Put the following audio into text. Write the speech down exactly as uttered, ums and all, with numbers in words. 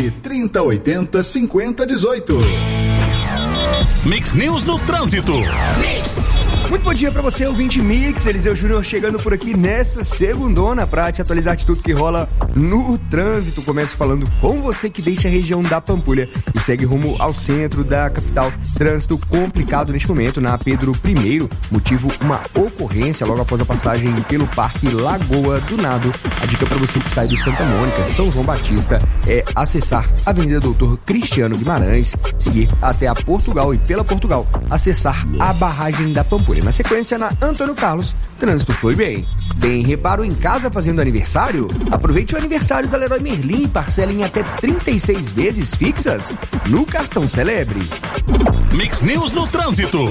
nove trinta oitenta cinquenta dezoito. Mix News no Trânsito. Mix. Muito bom dia pra você, ouvinte Mix. Eliseu Júnior chegando por aqui nesta segundona pra te atualizar de tudo que rola no trânsito. Começo falando com você que deixa a região da Pampulha e segue rumo ao centro da capital. Trânsito complicado neste momento na Pedro I, motivo uma ocorrência logo após a passagem pelo Parque Lagoa do Nado. A dica pra você que sai do Santa Mônica, São João Batista, é acessar a Avenida Doutor Cristiano Guimarães, seguir até a Portugal e pela Portugal acessar a barragem da Pampulha. Na sequência, na Antônio Carlos, trânsito foi bem. Tem reparo em casa fazendo aniversário? Aproveite o aniversário da Leroy Merlin e parcela em até trinta e seis vezes fixas no cartão Celebre. Mix News no Trânsito.